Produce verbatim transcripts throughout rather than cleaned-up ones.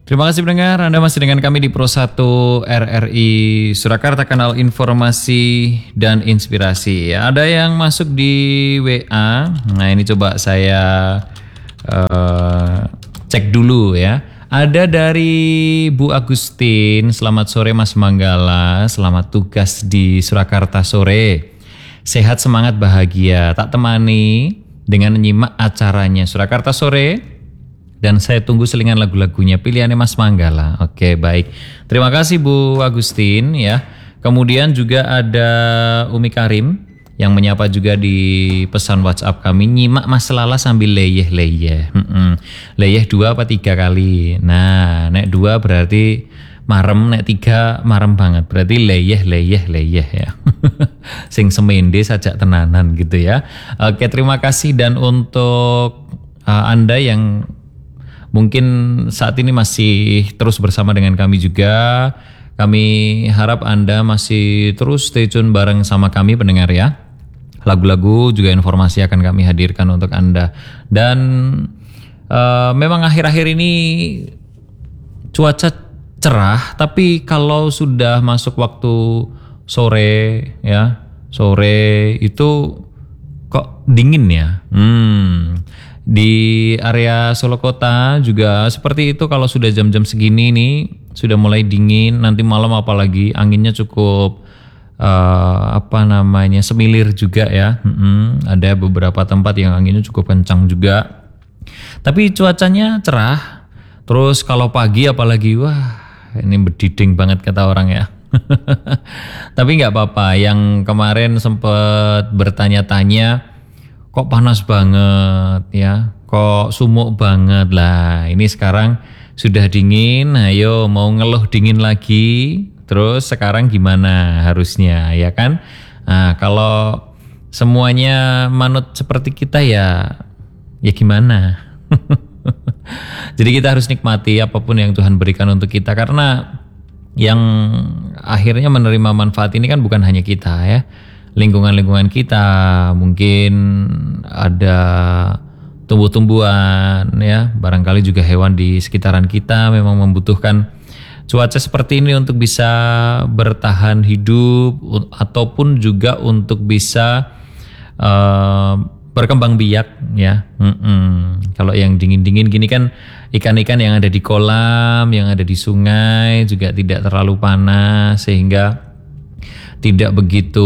Terima kasih pendengar, Anda masih dengan kami di Pro satu R R I Surakarta, kanal informasi dan inspirasi. Ada yang masuk di W A, nah ini coba saya uh, cek dulu ya. Ada dari Bu Agustin, selamat sore Mas Manggala, selamat tugas di Surakarta sore. Sehat, semangat, bahagia, tak temani dengan menyimak acaranya Surakarta sore. Dan saya tunggu selingan lagu-lagunya pilihannya Mas Manggala. Oke, baik. Terima kasih Bu Agustin ya. Kemudian juga ada Umi Karim yang menyapa juga di pesan WhatsApp kami, nyimak Mas Lala sambil leyeh-leyeh. Hmm, leyeh dua apa tiga kali. Nah, nek dua berarti marem, nek tiga marem banget. Berarti leyeh-leyeh-leyeh ya. Sing semende sajak tenanan gitu ya. Oke, terima kasih. Dan untuk uh, Anda yang mungkin saat ini masih terus bersama dengan kami juga, kami harap Anda masih terus stay tune bareng sama kami pendengar ya. Lagu-lagu juga informasi akan kami hadirkan untuk Anda. Dan uh, memang akhir-akhir ini cuaca cerah, tapi kalau sudah masuk waktu sore ya, sore itu kok dingin ya. Hmm. Di area Solo Kota juga seperti itu, kalau sudah jam-jam segini nih sudah mulai dingin, nanti malam apalagi anginnya cukup uh, apa namanya semilir juga ya. Hmm, ada beberapa tempat yang anginnya cukup kencang juga. Tapi cuacanya cerah. Terus kalau pagi apalagi wah ini berdiding banget kata orang ya. Tapi nggak apa-apa, yang kemarin sempat bertanya-tanya kok panas banget ya, kok sumuk banget lah. Ini sekarang sudah dingin, ayo mau ngeluh dingin lagi. Terus sekarang gimana harusnya ya kan? Nah, kalau semuanya manut seperti kita ya, ya gimana? Jadi kita harus nikmati apapun yang Tuhan berikan untuk kita, karena yang akhirnya menerima manfaat ini kan bukan hanya kita ya. Lingkungan-lingkungan kita, mungkin ada tumbuh-tumbuhan ya, barangkali juga hewan di sekitaran kita memang membutuhkan cuaca seperti ini untuk bisa bertahan hidup ataupun juga untuk bisa uh, berkembang biak ya. Mm-mm. Kalau yang dingin-dingin gini kan ikan-ikan yang ada di kolam, yang ada di sungai juga tidak terlalu panas sehingga tidak begitu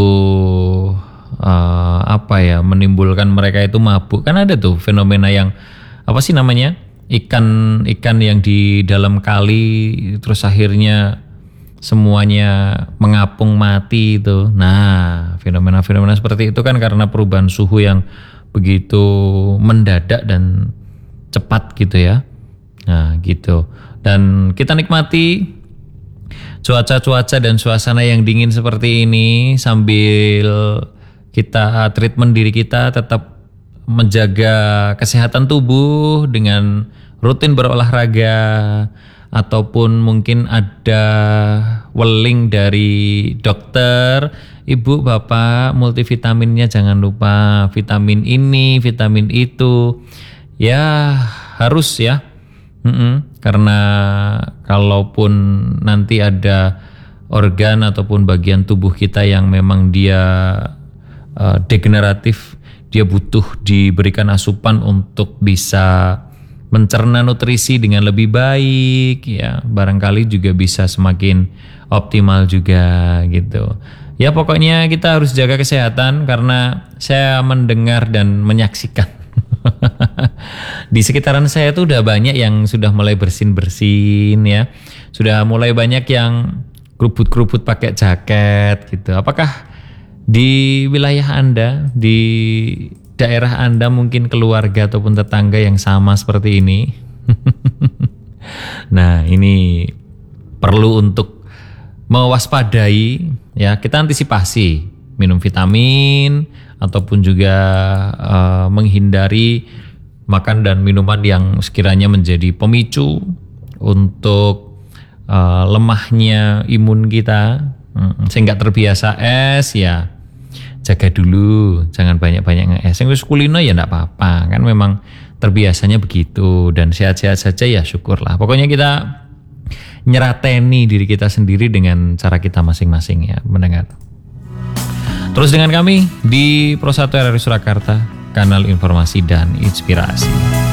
uh, apa ya menimbulkan mereka itu mabuk. Kan ada tuh fenomena yang apa sih namanya, ikan-ikan yang di dalam kali terus akhirnya semuanya mengapung mati itu. Nah, fenomena-fenomena seperti itu kan karena perubahan suhu yang begitu mendadak dan cepat gitu ya. Nah gitu. Dan kita nikmati cuaca-cuaca dan suasana yang dingin seperti ini sambil kita treatment diri kita, tetap menjaga kesehatan tubuh dengan rutin berolahraga, ataupun mungkin ada weling dari dokter, ibu bapak multivitaminnya jangan lupa, vitamin ini, vitamin itu ya harus ya. Mm-mm. Karena kalaupun nanti ada organ ataupun bagian tubuh kita yang memang dia uh, degeneratif, dia butuh diberikan asupan untuk bisa mencerna nutrisi dengan lebih baik ya, barangkali juga bisa semakin optimal juga gitu. Ya pokoknya kita harus jaga kesehatan, karena saya mendengar dan menyaksikan di sekitaran saya tuh udah banyak yang sudah mulai bersin-bersin ya. Sudah mulai banyak yang kerubut-kerubut pakai jaket gitu. Apakah di wilayah Anda, di daerah Anda mungkin keluarga ataupun tetangga yang sama seperti ini? Nah, ini perlu untuk mewaspadai ya. Kita antisipasi, minum vitamin ataupun juga uh, menghindari makan dan minuman yang sekiranya menjadi pemicu untuk uh, lemahnya imun kita, hmm, sehingga terbiasa es ya jaga dulu, jangan banyak-banyak nge-es. Yang kulino ya enggak apa-apa, kan memang terbiasanya begitu dan sehat-sehat saja ya syukurlah. Pokoknya kita nyerateni diri kita sendiri dengan cara kita masing-masing ya mendengar. Terus dengan kami di Pro satu R R I Surakarta, kanal informasi dan inspirasi.